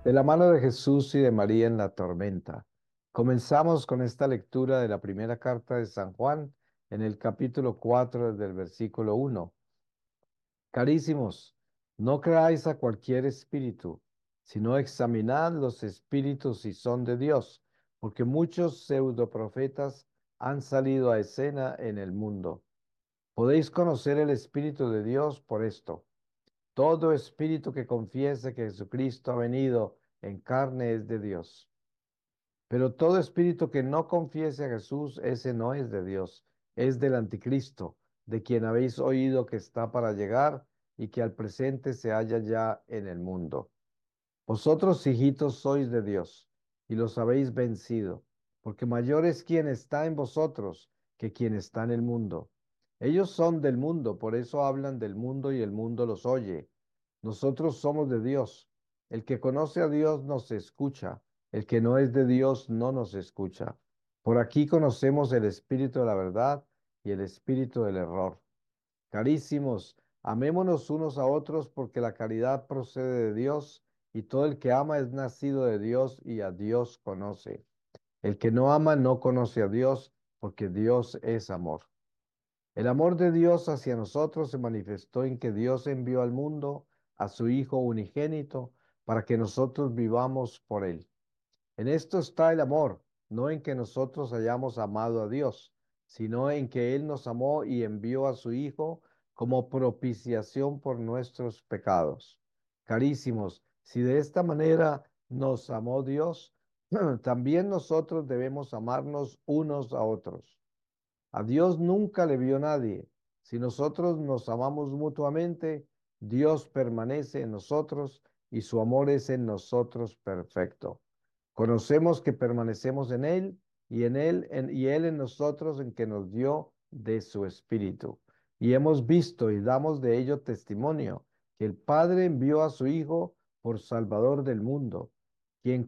De la mano de Jesús y de María en la tormenta. Comenzamos con esta lectura de la primera carta de San Juan en el capítulo 4 desde el versículo 1. Carísimos, no creáis a cualquier espíritu, sino examinad los espíritus si son de Dios, porque muchos pseudoprofetas han salido a escena en el mundo. Podéis conocer el Espíritu de Dios por esto. Todo espíritu que confiese que Jesucristo ha venido en carne es de Dios. Pero todo espíritu que no confiese a Jesús, ese no es de Dios, es del anticristo, de quien habéis oído que está para llegar y que al presente se halla ya en el mundo. Vosotros, hijitos, sois de Dios y los habéis vencido, porque mayor es quien está en vosotros que quien está en el mundo. Ellos son del mundo, por eso hablan del mundo y el mundo los oye. Nosotros somos de Dios. El que conoce a Dios nos escucha, el que no es de Dios no nos escucha. Por aquí conocemos el espíritu de la verdad y el espíritu del error. Carísimos, amémonos unos a otros porque la caridad procede de Dios y todo el que ama es nacido de Dios y a Dios conoce. El que no ama no conoce a Dios porque Dios es amor. El amor de Dios hacia nosotros se manifestó en que Dios envió al mundo a su Hijo unigénito para que nosotros vivamos por él. En esto está el amor, no en que nosotros hayamos amado a Dios, sino en que Él nos amó y envió a su Hijo como propiciación por nuestros pecados. Carísimos, si de esta manera nos amó Dios, también nosotros debemos amarnos unos a otros. A Dios nunca le vio nadie. Si nosotros nos amamos mutuamente, Dios permanece en nosotros y su amor es en nosotros perfecto. Conocemos que permanecemos en Él y y Él en nosotros en que nos dio de su Espíritu. Y hemos visto y damos de ello testimonio, que el Padre envió a su Hijo por Salvador del mundo.